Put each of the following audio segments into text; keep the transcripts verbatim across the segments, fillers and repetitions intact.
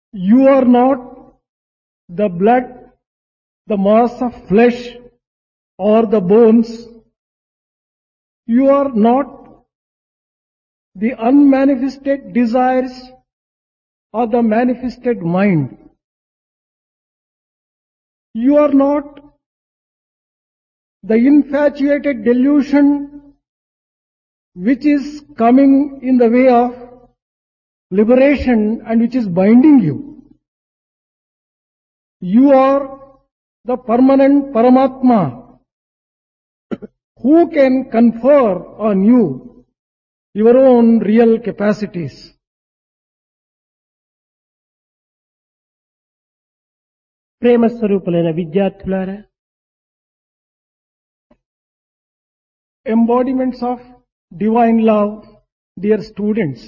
You are not the blood, the mass of flesh or the bones. You are not the unmanifested desires or the manifested mind. You are not the infatuated delusion which is coming in the way of liberation and which is binding you. You are the permanent Paramatma who can confer on you your own real capacities. ప్రేమ స్వరూపులైన విద్యార్థులారా, embodiments of divine love, dear students.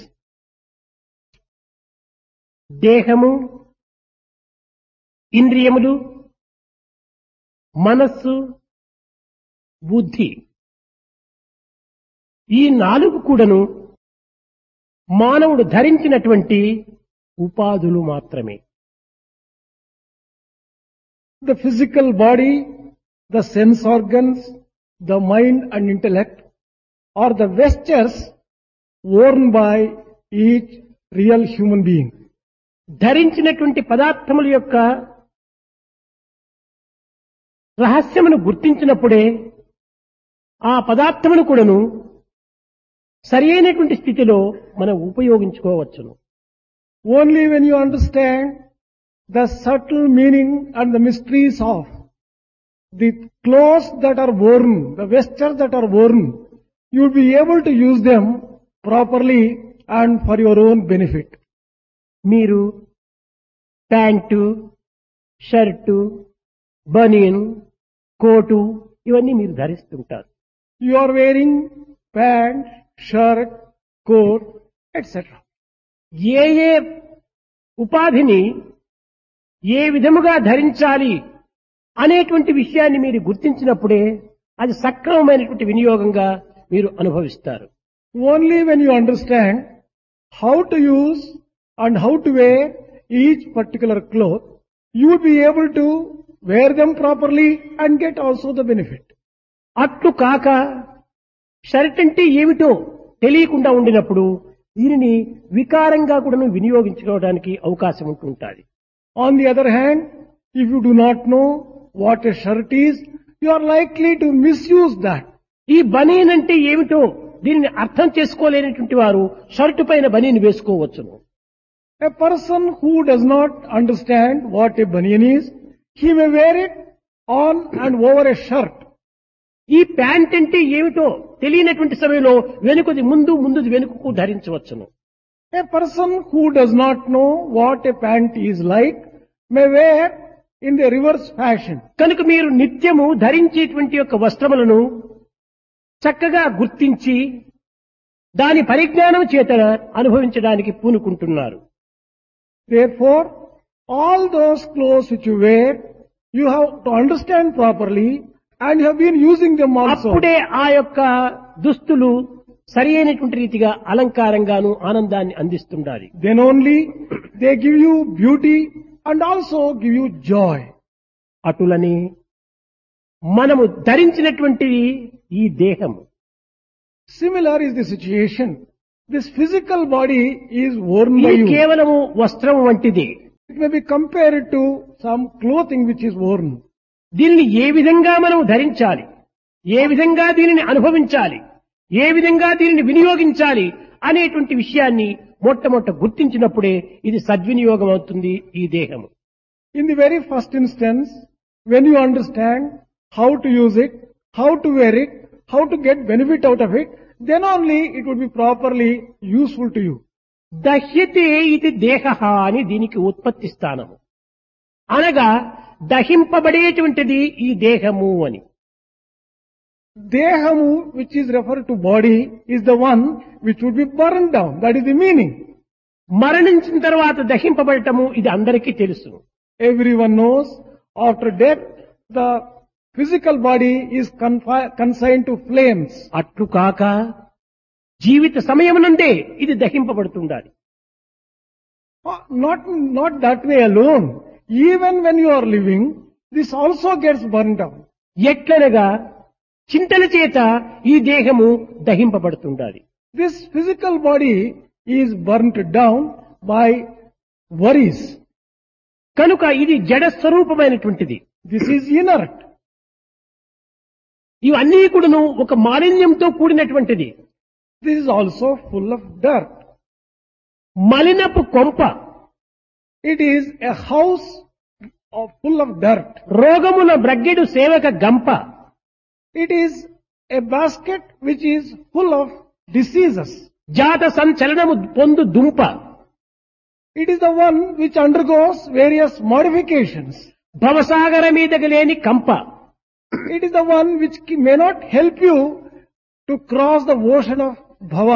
దేహము, ఇంద్రియములు, మనస్సు, బుద్ధి ఈ నాలుగు కూడాను మానవుడు ధరించినటువంటి ఉపాధులు మాత్రమే. The physical body, the sense organs, the mind and intellect are the vestures worn by each real human being. ధరించినటువంటి పదార్థముల యొక్క రహస్యమును గుర్తించినప్పుడే ఆ పదార్థమును కూడాను సరి అయినటువంటి స్థితిలో మనం ఉపయోగించుకోవచ్చును. Only when you understand the subtle meaning and the mysteries of the clothes that are worn, the vestures that are worn, you will be able to use them properly and for your own benefit. మీరు pant, shirt, బనియన్, coat ఇవన్నీ మీరు ధరిస్తుంటారు. You are wearing pant, shirt, coat, et cetera. ఏ ఏ ఉపాధిని ఏ విధముగా ధరించాలి అనేటువంటి విషయాన్ని మీరు గుర్తించినప్పుడే అది సక్రమమైనటువంటి వినియోగంగా మీరు అనుభవిస్తారు. Only when you understand how to use and how to wear each particular cloth, you will be able to wear them properly and get also the benefit. అట్లు కాక షర్ట్ అంటే ఏమిటో తెలియకుండా ఉండినప్పుడు దీనిని వికారంగా కూడా వినియోగించుకోవడానికి అవకాశం ఉంటుంటుంది. On the other hand, if you do not know what a shirt is, you are likely to misuse that. ఈ బనీన్ అంటే ఏమిటో దీనిని అర్థం చేసుకోలేనటువంటి వారు షర్టు పైన బనీన్ వేసుకోవచ్చును. A person who does not understand what a banian is, he may wear it on and over a shirt. ఈ pant అంటే ఏమిటో తెలియనటువంటి సమయంలో వెనుకది ముందు ముందుది వెనుకకు ధరించవచ్చును. A person who does not know what a pant is like may wear in the reverse fashion. కనుక మీరు నిత్యము ధరించేటువంటి యొక్క వస్త్రములను చక్కగా గుర్తించి దాని పరిజ్ఞానం చేత అనుభవించడానికి పూనుకుంటున్నారు. Therefore, all those clothes which you wear, you have to understand properly and you have been using them also. అప్పుడే ఆ యొక్క దుస్తులు సరి అయినటువంటి రీతిగా అలంకారంగాను ఆనందాన్ని అందిస్తుండాలి. Then only they give you beauty and also give you joy. అటులని మనము ధరించినటువంటి ఈ దేహము. Similar is the situation. This physical body is worn by ఇది you. కేవలము వస్త్రం వంటిది. It may be compared to some clothing which is worn. దీనిని ఏ విధంగా మనం ధరించాలి, ఏ విధంగా దీనిని అనుభవించాలి, ఏ విధంగా దీనిని వినియోగించాలి అనేటువంటి విషయాన్ని మొట్టమొదట గుర్తించినప్పుడే ఇది సద్వినియోగం అవుతుంది ఈ దేహము. In the very first instance, when you understand how to use it, how to wear it, how to get benefit out of it, then only it would be properly useful to you. దహ్యతే ఇది దేహః అని దీనికి ఉత్పత్తి స్థానము. అనగా దహింపబడేటువంటిది ఈ దేహము అని. Dehamu, which is referred to body, is the one which would be burned down. That is the meaning. మరణించిన తర్వాత దహింపబడటము ఇది అందరికీ తెలుసు. Everyone knows after death the physical body is confi- consigned to flames. అట్లు కాక జీవిత సమయం నుండే ఇది దహింపబడుతుండాలి. Uh, Not, not that way alone. Even when you are living, this also gets burnt out. ఎట్లనగా చింతల చేత ఈ దేహము దహింపబడుతుండాలి. This physical body is burnt down by worries. కనుక ఇది జడ స్వరూపమైనటువంటిది. This is inert. ఇవన్నీ కూడాను ఒక మాలిన్యంతో కూడినటువంటిది. This is also full of dirt. మలినపు కొంప, It is a house of, full of dirt. రోగముల బ్రగ్గెడు సేవక గంప, It is a basket which is full of diseases. జాత సంచలనము పొందు దుంప, It is the one which undergoes various modifications. భవసాగర మీదకి లేని కంప, It is the one which may not help you to cross the ocean of bhava.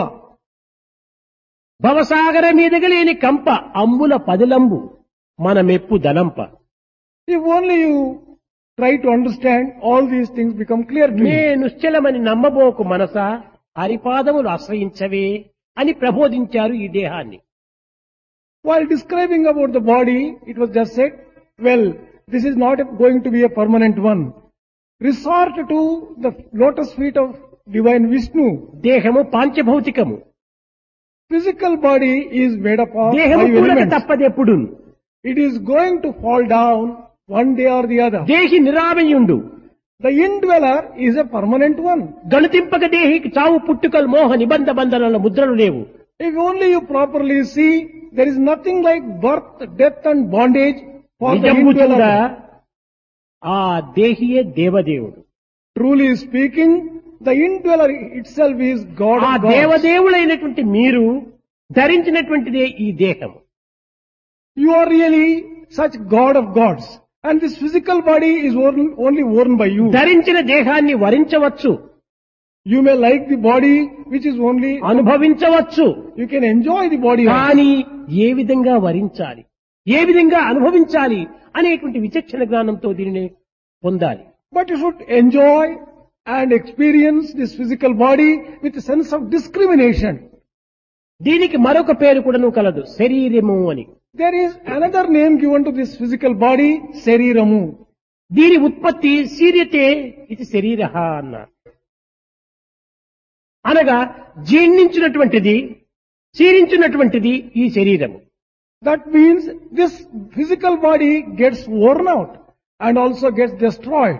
భవసాగర మీదకి లేని కంప అంబుల పదిలంబు మన మెప్పు దలంప. If only you try to understand, all these things become clear to నే you. నిశ్చలమని నమ్మబోకు మనస హరిపాదములు ఆశ్రయించవే అని ప్రబోధించారు ఈ దేహాన్ని. While describing about the body, it was just said, well, this is not going to be a permanent one. Resort to the lotus feet of divine Vishnu. దేహము పాంచభౌతికము. Physical body is made up of దేహము five కూడక elements. తప్పదెప్పుడు. It is going to fall down one day or the other. దేహి నిరామయుండు. The indweller is a permanent one. గణతింపక దేహికి చావు పుట్టుకలు మోహ నిబంధ బంధనాల ముద్రలు లేవు. If only you properly see, there is nothing like birth, death and bondage for the నిజంబుచుండా indweller. ఆ దేహియే దేవదేవుడు. Truly speaking, the indweller itself is God ఆ of gods. దేవదేవులైనటువంటి మీరు ధరించినటువంటిదే ఈ దేహము. You are really such God of gods. And this physical body is worn, only worn by you. ధరించిన దేహాన్ని వరించవచ్చు, You may like the body which is only, అనుభవించవచ్చు. you can enjoy the body. also. కానీ ఏ విధంగా వరించాలి, ఏ విధంగా అనుభవించాలి అనేటువంటి విచక్షణ జ్ఞానంతో దీనిని పొందాలి. But you should enjoy and experience this physical body with a sense of discrimination. దీనికి మరొక పేరు కూడాను కలదు, శరీరము అని. There is another name given to this physical body, Sariramu. దీని ఉత్పత్తి శీర్యతే ఇది శరీర అన్నారు. అనగా జీర్ణించినటువంటిది, క్షీణించినటువంటిది ఈ శరీరము. That means this physical body gets worn out and also gets destroyed.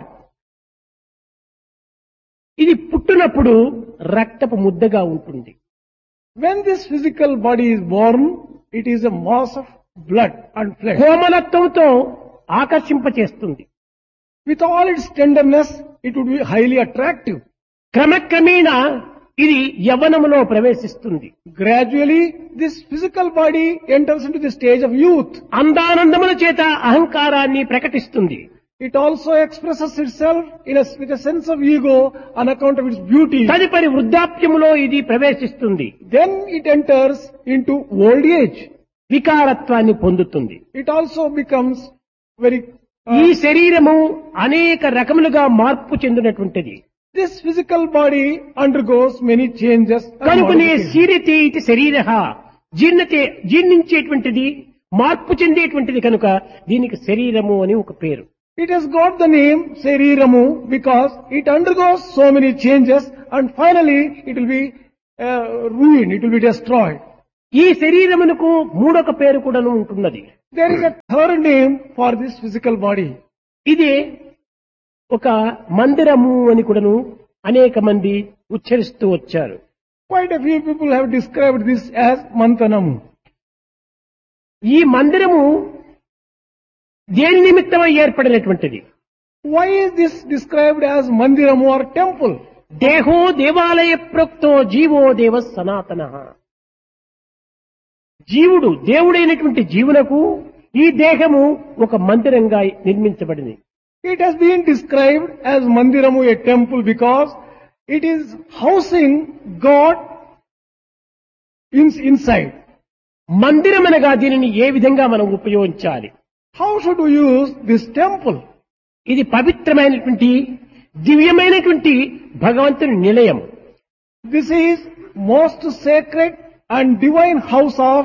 ఇది పుట్టినప్పుడు రక్తపు ముద్దగా ఉంటుంది. When this physical body is born, it is a mass of blood and flesh. కోమలత్వంతో ఆకర్షింపచేస్తుంది. With all its tenderness, it would be highly attractive. క్రమక్రమేణా ఇది యవ్వనములో ప్రవేశిస్తుంది. Gradually, this physical body enters into the stage of youth. అందానందముల చేత అహంకారాన్ని ప్రకటిస్తుంది. It also expresses itself in a, with a sense of ego on account of its beauty. తదుపరి వృద్ధాప్యములో ఇది ప్రవేశిస్తుంది. Then it enters into old age. వికారత్వాన్ని పొందుతుంది. It also becomes very... ఈ Uh, శరీరము అనేక రకములుగా మార్పు చెందినటువంటిది. this physical body undergoes many changes. and కనుకనే modifications. శీరతే ఇది శరీర జీర్ణతే జీర్ణించేటువంటిది, మార్పు చెందేటువంటిది కనుక దీనికి శరీరము అని ఒక పేరు. It has got the name Sariramu because it undergoes so many changes and finally it will be uh, ruined, it will be destroyed. ఈ శరీరమునకు మూడొక పేరు కూడాను ఉంటున్నది. There is a third name for this physical body. ఇది ఒక మందిరము అని కూడాను అనేక మంది ఉచ్చరిస్తూ వచ్చారు. Quite a few people have described this as Mantanamu. ఈ మందిరము దేని నిమిత్తమై ఏర్పడినటువంటిది? Why is this described as Mandiramu or temple? దేహో దేవాలయ ప్రోక్తో జీవో దేవ సనాతన. జీవుడు దేవుడైనటువంటి జీవునకు ఈ దేహము ఒక మందిరంగా నిర్మించబడింది. It has been described as Mandiramu, a temple, because it is housing God in, inside. మందిరమనగా దీనిని ఏ విధంగా మనం ఉపయోగించాలి? How should we use this temple? ఇది పవిత్రమైనటువంటి దివ్యమైనటువంటి భగవంతుని నిలయం. This is most sacred and divine house of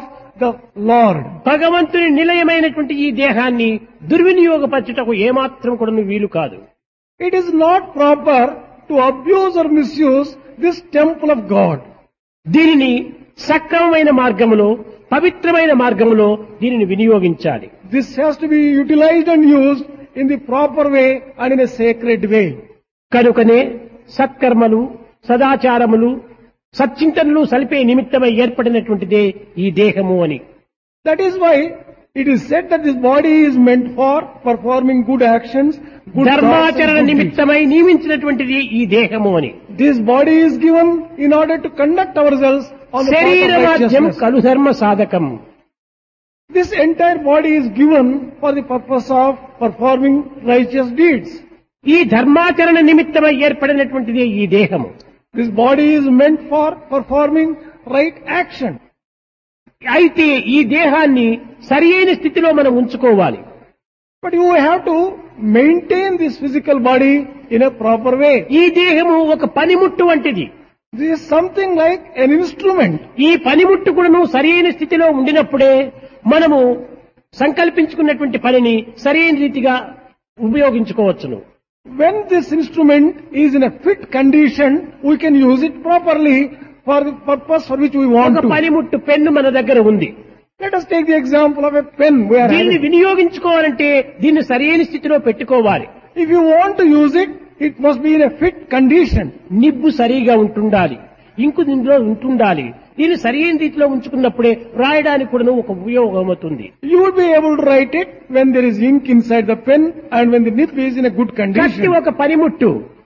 the Lord. భగవంతుని నిలయమైనటువంటి ఈ దేహాన్ని దుర్వినియోగపరచుటకు ఏమాత్రం కూడా వీలు కాదు. It is not proper to abuse or misuse this temple of God. దీనిని సక్రమమైన మార్గములో పవిత్రమైన మార్గములో దీనిని వినియోగించాలి. This has to be utilized and used in the proper way and in a sacred way. కనుకనే సత్కర్మలు సదాచారములు సచ్చింతనలు సలిపే నిమిత్తమై ఏర్పడినటువంటిదే ఈ దేహము అని. That is why it is said that this body is meant for performing good actions, good ధర్మాచరణ thoughts and good deeds. నిమిత్తమై నియమించినటువంటిది ఈ దేహము అని. This body is given in order to conduct ourselves on the path of శరీరవాద్యం righteousness. కలు ధర్మ సాధకం. This entire body is given for the purpose of performing righteous deeds. ఈ ధర్మాచరణ నిమిత్తమై ఏర్పడినటువంటిదే ఈ దేహము. This body is meant for performing right action. అయితే ఈ దేహాన్ని సరి అయిన స్థితిలో మనం ఉంచుకోవాలి. But you have to maintain this physical body in a proper way. ఈ దేహము ఒక పనిముట్టు వంటిది. This is something like an instrument. ఈ పనిముట్టు కూడాను సరి అయిన స్థితిలో ఉండినప్పుడే మనము సంకల్పించుకున్నటువంటి పనిని సరైన రీతిగా ఉపయోగించుకోవచ్చును. When this instrument is in a fit condition, we can use it properly for the purpose for which we want ఒక to. పనిముట్టు పెన్ను మన దగ్గర ఉంది. Let us take the example of a pen we are దీన్ని having. వినియోగించుకోవాలంటే దీన్ని సరైన స్థితిలో పెట్టుకోవాలి. If you want to use it, it must be in a fit condition. Nib సరిగా ఉంటుండాలి, ఇంకు దీనిలో ఉంటుండాలి. దీన్ని సరైన రీతిలో ఉంచుకున్నప్పుడే రాయడానికి కూడా ఒక ఉపయోగం అవుతుంది. You will be able to write it when there is ink inside the pen and when the nib is in a good కత్తి condition. ఒక పనిముట్టు.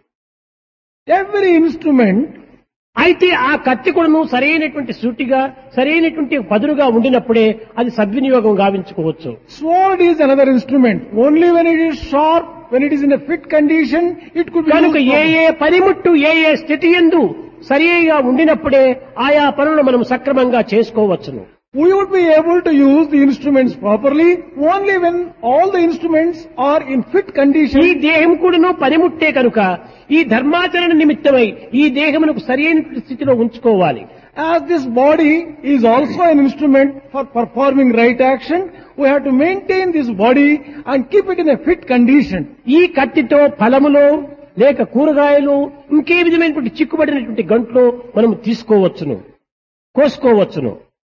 Every instrument, అయితే ఆ కత్తి కూడాను సరైనటువంటి సూటిగా సరైనటువంటి పదునుగా ఉండినప్పుడే అది సద్వినియోగం గావించుకోవచ్చు. sword is another instrument. Only when it is sharp, when it is in a fit condition, it could be కనుక used ఏ properly. ఏ పనిముట్టు ఏ ఏ స్థితి యందు సరిగా ఉండినప్పుడే ఆయా పనులను మనం సక్రమంగా చేసుకోవచ్చును. We would be able to use the instruments properly only when all the instruments are in fit ఈ condition. దేహం కూడాను పనిముట్టే కనుక ఈ ధర్మాచరణ నిమిత్తమై ఈ దేహమునకు సరైన స్థితిలో ఉంచుకోవాలి. As this body is also an instrument for performing right action, we have to maintain this body and keep it in a fit condition. ఈ కత్తితో ఫలములో లేక కూరగాయలు ఇంకే విధమైనటువంటి చిక్కుబడినటువంటి గంటలో మనం తీసుకోవచ్చును, కోసుకోవచ్చును.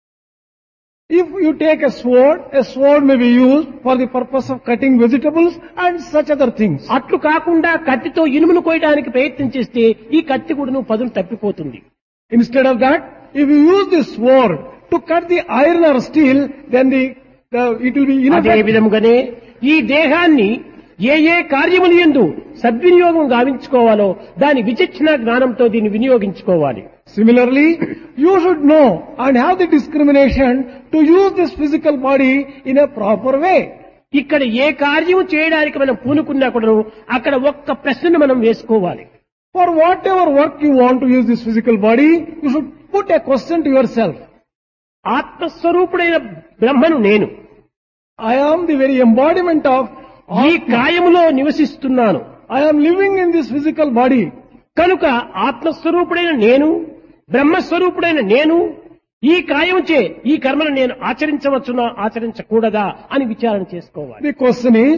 If you take a sword, a sword may be used for the purpose of cutting vegetables and such other things. అట్లు కాకుండా కత్తితో ఇనుమును కోయడానికి ప్రయత్నం చేస్తే ఈ కత్తి కూడా పదును తప్పిపోతుంది. Instead of that, if you use this sword to cut the iron or steel, then the, the it will be అదే ineffective. విధముగానే ఈ దేహాన్ని ఏ ఏ కార్యములు యందు సద్వినియోగం గావించుకోవాలో దాని విచక్షణ జ్ఞానంతో దీన్ని వినియోగించుకోవాలి. Similarly, you should know and have the discrimination to use this physical body in a proper way. ఇక్కడ ఏ కార్యము చేయడానికి మనం పూనుకున్నా కూడా అక్కడ ఒక్క ప్రశ్నను మనం వేసుకోవాలి. For whatever work you want to use this physical body, you should put a question to yourself. ఆత్మస్వరూపుడైన బ్రహ్మను నేను I am the very embodiment of ఈ Atma. కాయములో నివసిస్తున్నాను I am living in this physical body. కనుక ఆత్మస్వరూపుడైన నేను బ్రహ్మస్వరూపుడైన నేను ఈ కాయముచే ఈ కర్మను నేను ఆచరించవచ్చునా ఆచరించకూడదా అని విచారణ చేసుకోవాలి. The question is,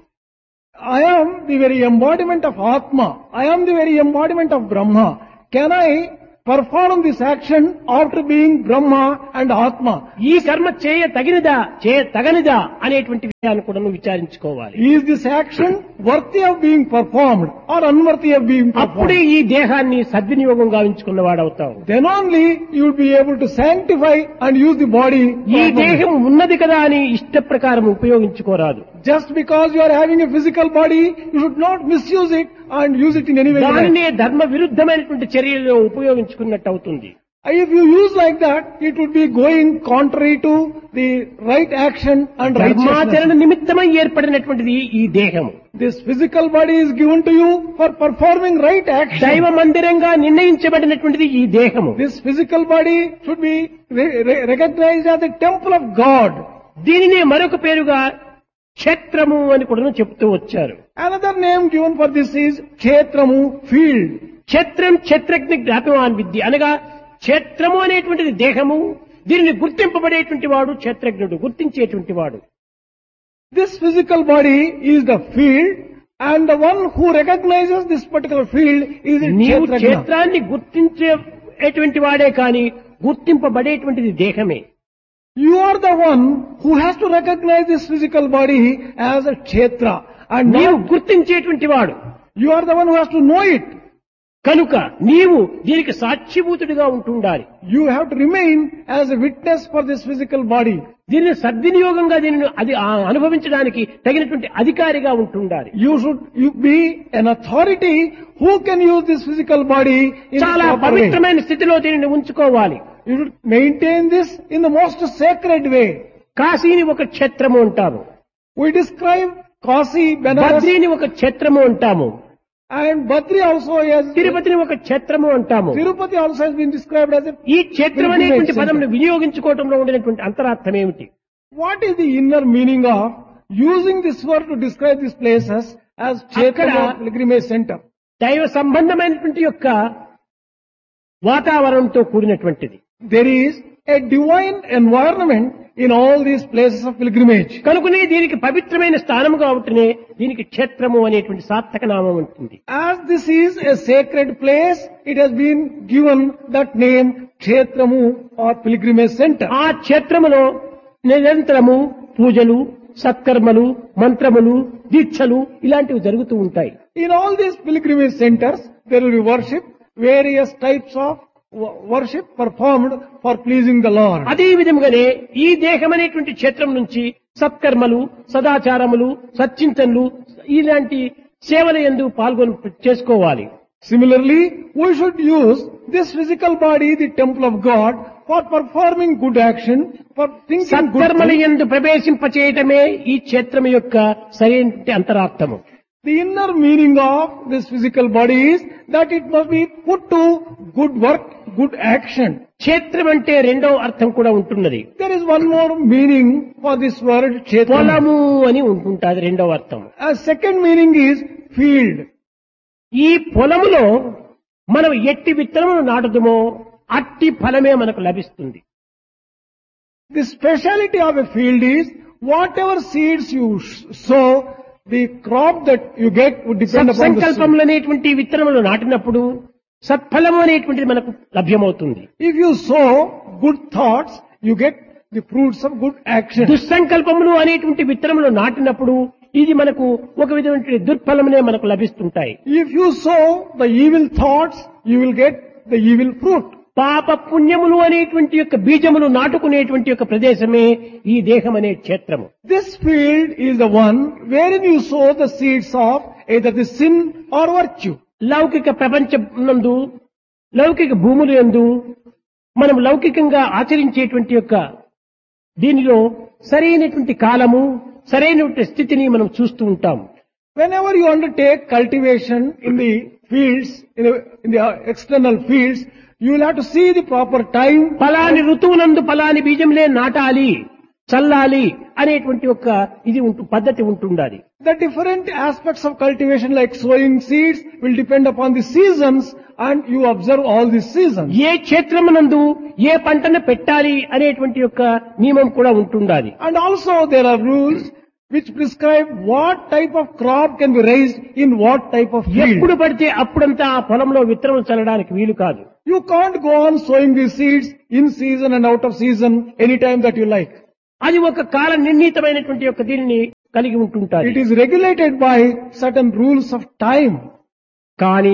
I am the very embodiment of Atma. I am the very embodiment of Brahma. Can I perform this action after being Brahma and Atma? ఈ కర్మ చేయ తగినదా చేయ తగనిదా అనేటువంటి విషయాన్ని కూడా నువ్వు విచారించుకోవాలి. Is this action worthy of being performed or unworthy of being అప్పుడే performed? ఈ దేహాన్ని సద్వినియోగం గావించుకున్న వాడవుతావు. Then only you will be able to sanctify and use the body ఈ properly. దేహం ఉన్నది కదా అని ఇష్ట ప్రకారం ఉపయోగించుకోరాదు. Just because you are having a physical body, you should not misuse it and use it in any way. you like. దానినే ధర్మ విరుద్ధమైనటువంటి చర్యల్లో ఉపయోగించుకున్నట్టు అవుతుంది. If you use like that, it would be going contrary to the right action and ధర్మాచరణ righteousness. నిమిత్తమై ఏర్పడినటువంటిది ఈ దేహము. This physical body is given to you for performing right action. దైవ మందిరంగా నిర్ణయించబడినటువంటిది ఈ దేహము. This physical body should be re- re- recognized as the temple of God. దీనినే మరొక పేరుగా క్షేత్రము అని కూడా చెప్తూ వచ్చారు. Another name given for this is Kshetramu, field. క్షేత్రం క్షేత్రజ్ఞ జ్ఞాపవాన్ విద్య అనగా క్షేత్రము అనేటువంటిది దేహము, దీనిని గుర్తింపబడేటువంటి వాడు క్షేత్రజ్ఞుడు, గుర్తించేటువంటి వాడు. This physical body is the field, and the one who recognizes this particular field is the నీవు Kshetrajna. క్షేత్రాన్ని గుర్తించేటువంటి వాడే కాని గుర్తింపబడేటువంటిది దేహమే. You are the one who has to recognize this physical body as a Kshetra, and నీవు not, గుర్తించేటువంటి వాడు you are the one who has to know it. కనుక నీవు దీనికి సాక్షిభూతుడిగా ఉంటుండాలి. You have to remain as a witness for this physical body. దీనిని సద్వినియోగంగా దీనిని అది ఆ అనుభవించడానికి తగినటువంటి అధికారిగా ఉంటుండాలి. You should you be an authority who can use this physical body in చాలా a proper way. పవిత్రమైన స్థితిలో దీనిని ఉంచుకోవాలి. You should maintain this in the most sacred way. కాశీని ఒక క్షేత్రము అంటాము, We describe Kasi, Benares, బద్రీని ఒక క్షేత్రము అంటాము, and Badri also as తిరుపతిని ఒక క్షేత్రము అంటాము. Tirupati also has been described as a. ఈ క్షేత్రం అనేటువంటి పదమును వినియోగించుకోవడంలో ఉండినటువంటి అంతరార్థం ఏమిటి? What is the inner meaning of using this word to describe these places as Kshetra Akkada- pilgrimage center? దైవ సంబంధమైనటువంటి యొక్క వాతావరణంతో కూడినటువంటిది. There is a divine environment in all these places of pilgrimage. కనుకనే దీనికి పవిత్రమైన స్థానముగా ఉంటేనే దీనికి క్షేత్రము అనేటువంటి సార్థక నామం ఉంటుంది. As this is a sacred place, it has been given that name Kshetramu or pilgrimage center. ఆ క్షేత్రములో నిరంతరము పూజలు, సత్కర్మలు, మంత్రములు, దీక్షలు ఇలాంటివి జరుగుతూ ఉంటాయి. In all these pilgrimage centers, there will be worship, various types of wo- worship performed for pleasing the Lord. అదే విధముగానే ఈ దేహం అనేటువంటి క్షేత్రం నుంచి సత్కర్మలు, సదాచారములు, సచ్చింతనలు ఇలాంటి సేవల యందు పాల్గొని చేసుకోవాలి. Similarly, we should use this physical body, the temple of God, for performing good action, for thinking good సత్కర్మల things. యందు ప్రవేశింపచేయటమే ఈ క్షేత్రం యొక్క సరైన అంతరార్థము. The inner meaning of this physical body is that it must be put to good work, good action. క్షేత్రం అంటే రెండవ అర్థం కూడా ఉంటున్నది. There is one more meaning for this word Kshetra. పొలము అని ఉంటుంటుంది రెండవ అర్థం. A second meaning is field. ఈ పొలములో మనం ఎట్టి విత్తనమును నాటుదుమో అట్టి ఫలమే మనకు లభిస్తుంది. The speciality of a field is whatever seeds you sh- sow, the crop that you get would depend upon the seed. సంకల్పములు అనేటువంటి విత్తనములు నాటినప్పుడు సత్ఫలము అనేటువంటిది మనకు లభ్యమవుతుంది. If you sow good thoughts, you get the fruits of good action. దుస్సంకల్పములు అనేటువంటి విత్తనములు నాటినప్పుడు ఇది మనకు ఒక విధమైన దుర్ఫలమునే మనకు లభిస్తుంటాయి. If you sow the evil thoughts, you will get the evil fruit. పాప పుణ్యములు అనేటువంటి యొక్క బీజములు నాటుకునేటువంటి యొక్క ప్రదేశమే ఈ దేహం అనే క్షేత్రము. This field is the one wherein you sow the seeds of either the sin or virtue. లౌకిక ప్రపంచం నందు లౌకిక భూముల యందు మనం లౌకికంగా ఆచరించేటువంటి యొక్క దీనిలో సరైనటువంటి కాలము, సరైనటువంటి స్థితిని మనం చూస్తూ ఉంటాం. Whenever you undertake cultivation in the fields, in the, in the external fields, you will have to see the proper time. ఫలాని ఋతువునందు ఫలాని బీజంలే నాటాలి, చల్లాలి అనేటువంటి ఒక ఇది ఉంటు పద్ధతి ఉంటుండాలి. The different aspects of cultivation like sowing seeds will depend upon the seasons, and you observe all these seasons. ఏ క్షేత్రమునందు ఏ పంటను పెట్టాలి అనేటువంటి యొక్క నియమం కూడా ఉంటుండాలి. And also there are rules which prescribe what type of crop can be raised in what type of ఎప్పుడు field. పడితే అప్పుడంతా ఆ పొలంలో విత్తనం చల్లడానికి వీలు కాదు. You can't go on sowing these seeds in season and out of season anytime that you like. అది ఒక కాల నిర్ణీతమైనటువంటి యొక్క దీనిని కలిగి ఉంటుంటారు. It is regulated by certain rules of time. కానీ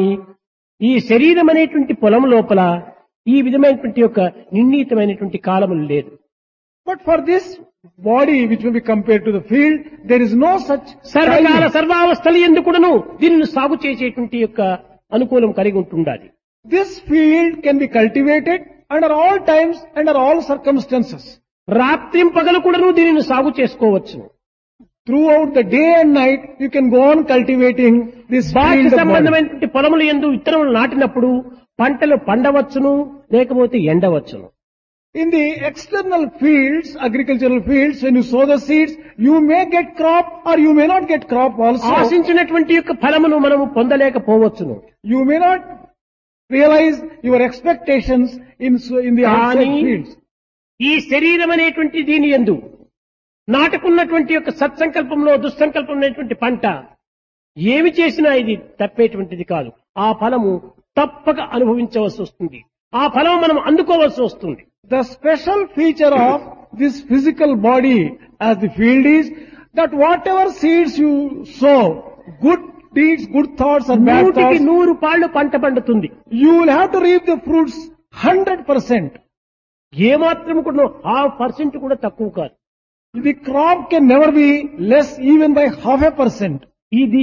ఈ శరీరం అనేటువంటి పొలం లోపల ఈ విధమైనటువంటి యొక్క నిర్ణీతమైనటువంటి కాలములు లేదు. But for this body which will be compared to the field, there is no such సర్వకాల time. సర్వావస్థలు ఎందుకును దీనిని సాగు చేసేటువంటి యొక్క అనుకూలం కలిగి ఉంటుండాలి. This field can be cultivated under all times, under all circumstances. రాత్రిం పగలు కూడాను దీనిని సాగు చేసుకోవచ్చు. Throughout the day and night, you can go on cultivating this బాహ్య field of body. సంబంధమైనటువంటి పొలములు యందు విత్తనములు నాటినప్పుడు పంటలు పండవచ్చును, లేకపోతే ఎండవచ్చును. In the external fields, agricultural fields, when you sow the seeds, you may get crop or you may not get crop also. ఆశించినటువంటి యొక్క ఫలమును మనము పొందలేకపోవచ్చును. You may not realize your expectations in, so- in the outside కానీ fields. ఈ శరీరం అనేటువంటి దీని యందు నాటుకున్నటువంటి యొక్క సత్సంకల్పంలో దుస్సంకల్పం అనేటువంటి పంట ఏమి చేసినా ఇది తప్పేటువంటిది కాదు. ఆ ఫలము తప్పక అనుభవించవలసి వస్తుంది. ఆ ఫలం మనం అందుకోవాల్సి వస్తుంది. The special feature of this physical body as the field is that whatever seeds you sow, good deeds, good thoughts or bad నూటికి thoughts, నూరు పాళ్ళు పంట పండుతుంది. you will have to reap the fruits one hundred percent. ఏమాత్రం కూడా half percent కూడా తక్కువ కాదు. The crop can never be less even by half a percent. ఇది